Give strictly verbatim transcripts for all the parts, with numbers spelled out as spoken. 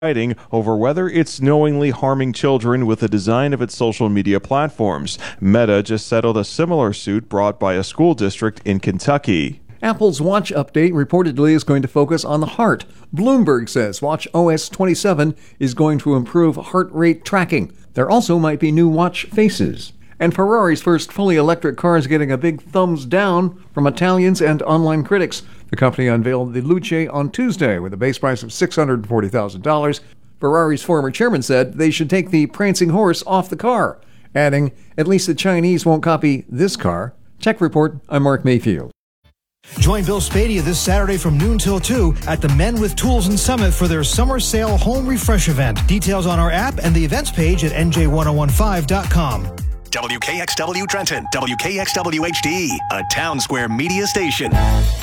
fighting over whether it's knowingly harming children with the design of its social media platforms. Meta just settled a similar suit brought by a school district in Kentucky. Apple's Watch update reportedly is going to focus on the heart. Bloomberg says Watch O S twenty-seven is going to improve heart rate tracking. There also might be new watch faces. And Ferrari's first fully electric car is getting a big thumbs down from Italians and online critics. The company unveiled the Luce on Tuesday with a base price of six hundred forty thousand dollars. Ferrari's former chairman said they should take the prancing horse off the car, adding, "At least the Chinese won't copy this car." Tech Report, I'm Mark Mayfield. Join Bill Spadia this Saturday from noon till two at the Men with Tools and Summit for their summer sale home refresh event. Details on our app and the events page at N J ten fifteen dot com. W K X W Trenton, W K X W H D, a Town Square media station.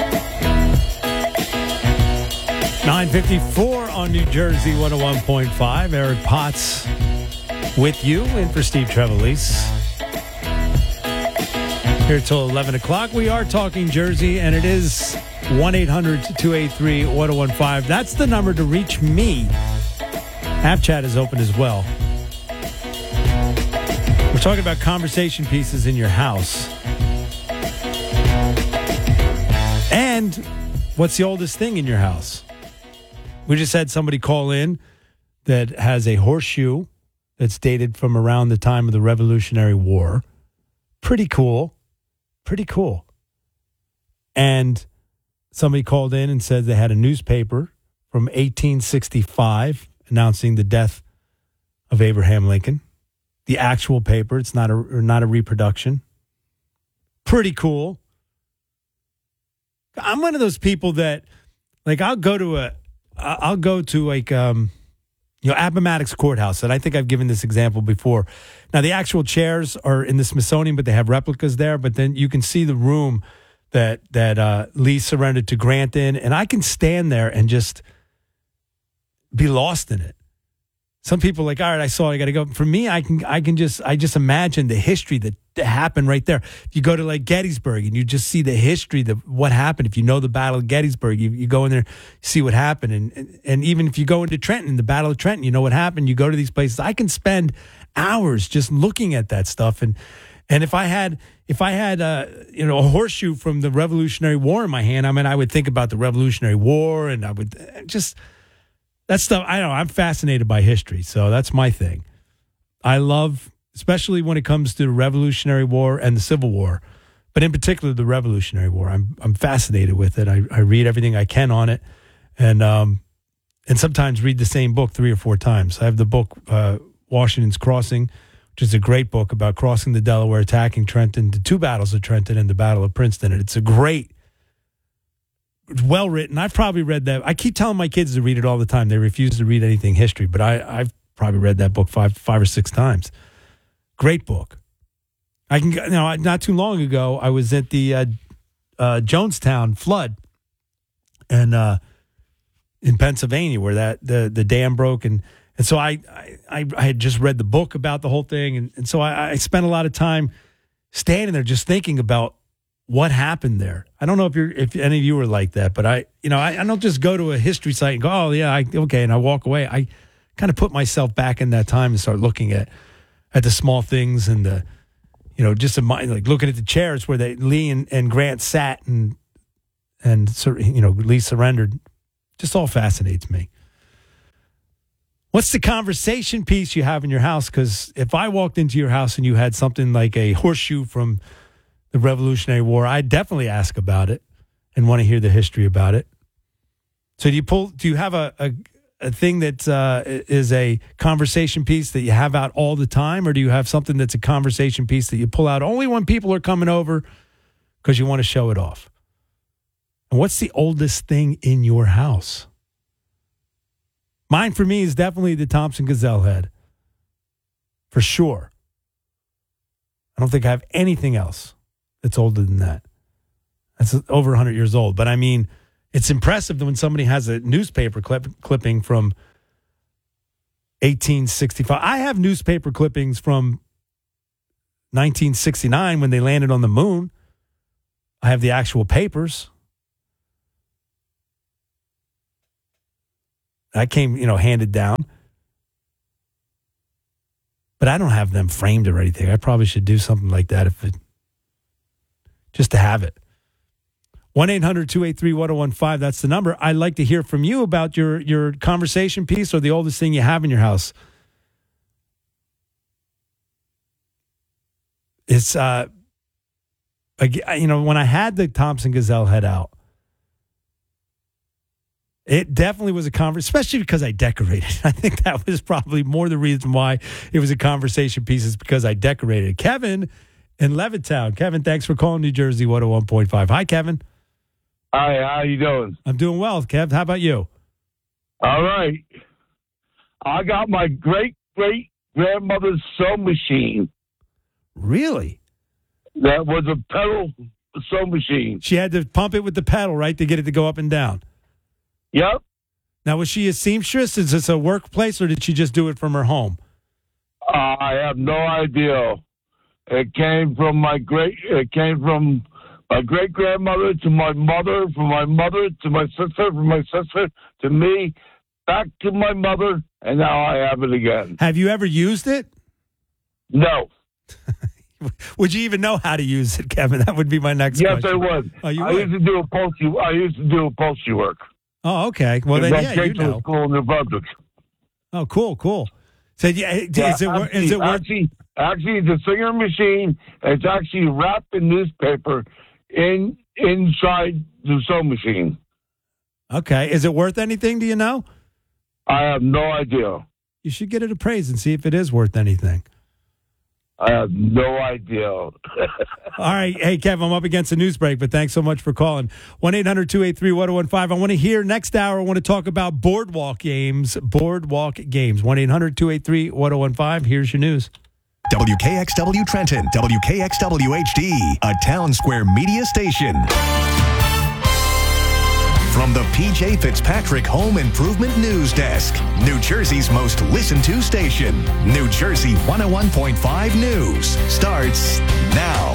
nine fifty-four on New Jersey one oh one point five. Eric Potts with you, in for Steve Trevelise. Here till eleven o'clock. We are talking Jersey, and it is one eight hundred two eight three one oh one five. That's the number to reach me. App chat is open as well. We're talking about conversation pieces in your house. And what's the oldest thing in your house? We just had somebody call in that has a horseshoe that's dated from around the time of the Revolutionary War. Pretty cool. Pretty cool. And somebody called in and said they had a newspaper from eighteen sixty-five announcing the death of Abraham Lincoln. The actual paper. It's not a not a reproduction. Pretty cool. I'm one of those people that, like, I'll go to a, I'll go to like, um, you know, Appomattox Courthouse, and I think I've given this example before. Now, the actual chairs are in the Smithsonian, but they have replicas there. But then you can see the room that that uh, Lee surrendered to Grant in, and I can stand there and just be lost in it. Some people are like, all right, I saw it, I got to go. For me, I can I can just I just imagine the history that, that happened right there. If you go to like Gettysburg and you just see the history, the what happened. If you know the Battle of Gettysburg, you, you go in there, see what happened. And, and and even if you go into Trenton, the Battle of Trenton, you know what happened. You go to these places. I can spend hours just looking at that stuff. And and if I had if I had uh, you know a horseshoe from the Revolutionary War in my hand, I mean, I would think about the Revolutionary War, and I would just. That stuff, I know, I'm fascinated by history, so that's my thing. I love, especially when it comes to the Revolutionary War and the Civil War, but in particular the Revolutionary War. I'm I'm fascinated with it. I, I read everything I can on it, and um, and sometimes read the same book three or four times. I have the book uh, Washington's Crossing, which is a great book about crossing the Delaware, attacking Trenton, the two battles of Trenton and the Battle of Princeton, and it's a great well written. I've probably read that. I keep telling my kids to read it all the time. They refuse to read anything history, but I, I've probably read that book five, five or six times. Great book. I can. You know, not too long ago, I was at the uh, uh, Jonestown flood, and uh, in Pennsylvania, where that the, the dam broke, and and so I, I I had just read the book about the whole thing, and, and so I, I spent a lot of time standing there just thinking about what happened there. I don't know if you're if any of you were like that, but I, you know, I, I don't just go to a history site and go, oh yeah, I, okay, and I walk away. I kind of put myself back in that time and start looking at at the small things and the, you know, just in my, like looking at the chairs where they Lee and, and Grant sat and and you know Lee surrendered. Just all fascinates me. What's the conversation piece you have in your house? Because if I walked into your house and you had something like a horseshoe from the Revolutionary War, I definitely ask about it and want to hear the history about it. So do you pull? Do you have a a, a thing that uh, is a conversation piece that you have out all the time, or do you have something that's a conversation piece that you pull out only when people are coming over because you want to show it off? And what's the oldest thing in your house? Mine, for me, is definitely the Thompson Gazelle head, for sure. I don't think I have anything else that's older than that. That's over one hundred years old. But I mean, it's impressive that when somebody has a newspaper clip, clipping from eighteen sixty-five. I have newspaper clippings from nineteen sixty-nine when they landed on the moon. I have the actual papers. That came, you know, handed down. But I don't have them framed or anything. I probably should do something like that if it, just to have it. one eight hundred two eight three one oh one five, that's the number. I'd like to hear from you about your, your conversation piece or the oldest thing you have in your house. It's, uh, you know, when I had the Thompson Gazelle head out, it definitely was a conversation, especially because I decorated. I think that was probably more the reason why it was a conversation piece is because I decorated. Kevin in Levittown. Kevin, thanks for calling New Jersey one oh one point five. Hi, Kevin. Hi, how you doing? I'm doing well, Kev. How about you? All right. I got my great-great-grandmother's sewing machine. Really? That was a pedal sewing machine. She had to pump it with the pedal, right, to get it to go up and down? Yep. Now, was she a seamstress? Is this a workplace, or did she just do it from her home? Uh, I have no idea. It came from my great. It came from my great grandmother to my mother, from my mother to my sister, from my sister to me, back to my mother, and now I have it again. Have you ever used it? No. Would you even know how to use it, Kevin? That would be my next yes, question. Yes, I would. Oh, you I would? used to do upholstery. I used to do upholstery work. Oh, okay. Well, then, yeah, you know. School in New Brunswick. Oh, cool, cool. So, yeah, is yeah, it actually, is it work? Actually, actually, the Singer machine is actually wrapped in newspaper in inside the sewing machine. Okay. Is it worth anything? Do you know? I have no idea. You should get it appraised and see if it is worth anything. I have no idea. All right. Hey, Kev, I'm up against a news break, but thanks so much for calling. one eight hundred two eight three one oh one five. I want to hear next hour, I want to talk about boardwalk games. Boardwalk games. one eight hundred two eight three one oh one five. Here's your news. W K X W Trenton, W K X W H D, a Town Square media station. From the P J Fitzpatrick Home Improvement News Desk, New Jersey's most listened to station, New Jersey one oh one point five News starts now.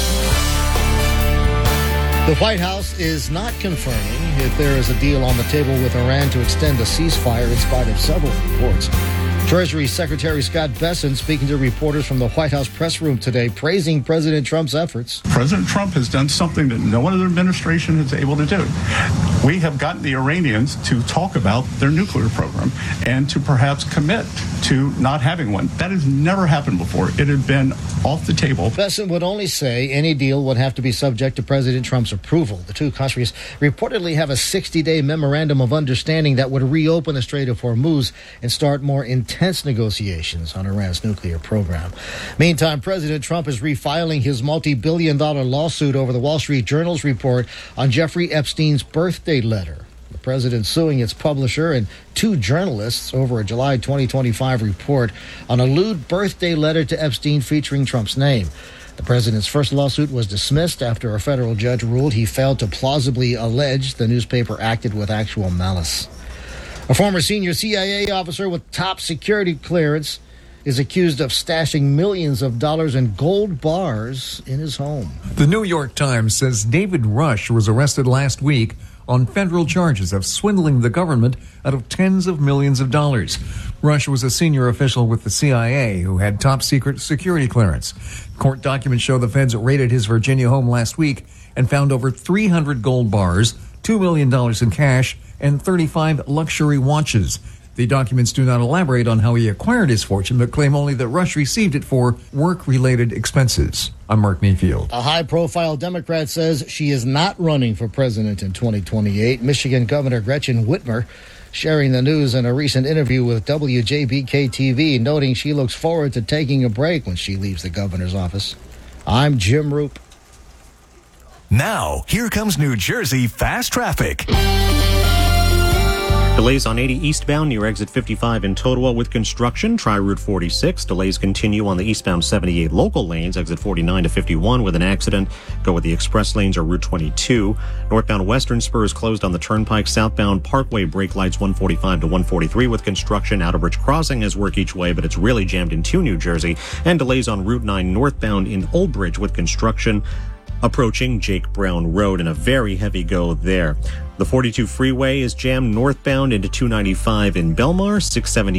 The White House is not confirming if there is a deal on the table with Iran to extend a ceasefire in spite of several reports. Treasury Secretary Scott Bessent speaking to reporters from the White House press room today, praising President Trump's efforts. President Trump has done something that no other administration is able to do. We have gotten the Iranians to talk about their nuclear program and to perhaps commit to not having one. That has never happened before. It had been off the table. Bessent would only say any deal would have to be subject to President Trump's approval. The two countries reportedly have a sixty-day memorandum of understanding that would reopen the Strait of Hormuz and start more intense negotiations on Iran's nuclear program. Meantime, President Trump is refiling his multi-billion dollar lawsuit over the Wall Street Journal's report on Jeffrey Epstein's birthday letter. The president suing its publisher and two journalists over a July twenty twenty-five report on a lewd birthday letter to Epstein featuring Trump's name. The president's first lawsuit was dismissed after a federal judge ruled he failed to plausibly allege the newspaper acted with actual malice. A former senior C I A officer with top security clearance is accused of stashing millions of dollars in gold bars in his home. The New York Times says David Rush was arrested last week on federal charges of swindling the government out of tens of millions of dollars. Rush was a senior official with the C I A who had top secret security clearance. Court documents show the feds raided his Virginia home last week and found over three hundred gold bars, two million dollars in cash, and thirty-five luxury watches. The documents do not elaborate on how he acquired his fortune, but claim only that Rush received it for work-related expenses. I'm Mark Mayfield. A high-profile Democrat says she is not running for president in twenty twenty-eight. Michigan Governor Gretchen Whitmer sharing the news in a recent interview with W J B K T V, noting she looks forward to taking a break when she leaves the governor's office. I'm Jim Roop. Now, here comes New Jersey Fast Traffic. Delays on eighty eastbound near exit fifty-five in Totowa with construction. Try Route forty-six. Delays continue on the eastbound seventy-eight local lanes, exit forty-nine to fifty-one with an accident. Go with the express lanes or Route twenty-two. Northbound Western Spur is closed on the Turnpike. Southbound Parkway brake lights one forty-five to one forty-three with construction. Outerbridge Crossing has work each way, but it's really jammed into New Jersey. And delays on Route nine northbound in Old Bridge with construction. approaching Jake Brown Road, and a very heavy go there. The forty-two freeway is jammed northbound into two ninety-five in Belmar, six seventy